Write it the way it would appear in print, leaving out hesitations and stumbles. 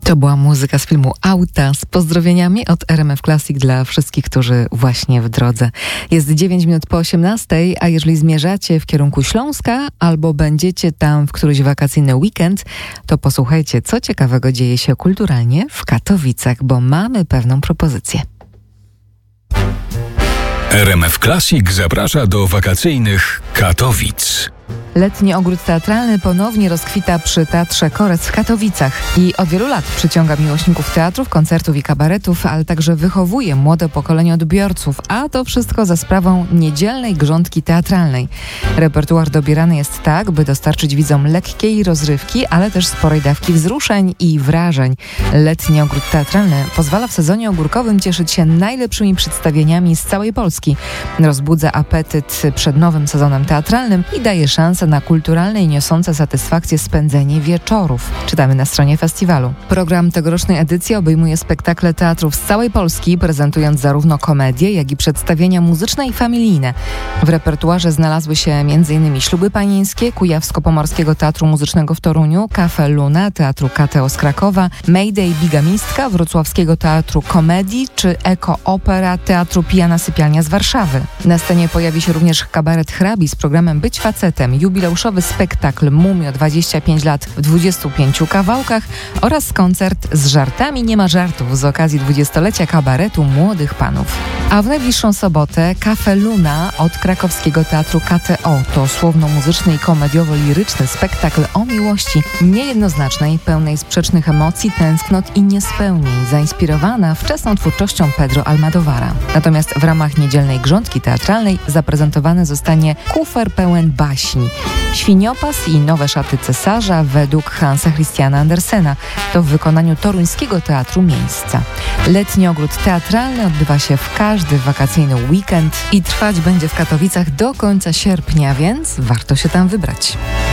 To była muzyka z filmu Auta z pozdrowieniami od RMF Classic dla wszystkich, którzy właśnie w drodze. Jest 9 minut po 18, a jeżeli zmierzacie w kierunku Śląska albo będziecie tam w któryś wakacyjny weekend, to posłuchajcie, co ciekawego dzieje się kulturalnie w Katowicach, bo mamy pewną propozycję. RMF Classic zaprasza do wakacyjnych Katowic. Letni ogród teatralny ponownie rozkwita przy Teatrze Korec w Katowicach i od wielu lat przyciąga miłośników teatrów, koncertów i kabaretów, ale także wychowuje młode pokolenie odbiorców, a to wszystko za sprawą niedzielnej grządki teatralnej. Repertuar dobierany jest tak, by dostarczyć widzom lekkiej rozrywki, ale też sporej dawki wzruszeń i wrażeń. Letni ogród teatralny pozwala w sezonie ogórkowym cieszyć się najlepszymi przedstawieniami z całej Polski. Rozbudza apetyt przed nowym sezonem teatralnym i daje szansę na kulturalne i niosące satysfakcję spędzenie wieczorów. Czytamy na stronie festiwalu. Program tegorocznej edycji obejmuje spektakle teatrów z całej Polski, prezentując zarówno komedie, jak i przedstawienia muzyczne i familijne. W repertuarze znalazły się m.in. Śluby panieńskie Kujawsko-Pomorskiego Teatru Muzycznego w Toruniu, Cafe Luna Teatru KTO z Krakowa, Mayday Bigamistka Wrocławskiego Teatru Komedii czy Eko Opera Teatru Pijana Sypialnia z Warszawy. Na scenie pojawi się również kabaret Hrabi z programem Być facetem, jubileuszowy spektakl Mumio 25 lat w 25 kawałkach oraz koncert z żartami nie ma żartów z okazji 20-lecia kabaretu Młodych Panów. A w najbliższą sobotę Cafe Luna od krakowskiego Teatru KTO to słowno-muzyczny i komediowo-liryczny spektakl o miłości niejednoznacznej, pełnej sprzecznych emocji, tęsknot i niespełnień, zainspirowana wczesną twórczością Pedro Almodóvara. Natomiast w ramach niedzielnej grządki teatralnej zaprezentowany zostanie kufer pełen baśni. Świniopas i nowe szaty cesarza według Hansa Christiana Andersena. To w wykonaniu toruńskiego Teatru Miejsca. Letni ogród teatralny odbywa się w każdy wakacyjny weekend i trwać będzie w Katowicach do końca sierpnia, więc warto się tam wybrać.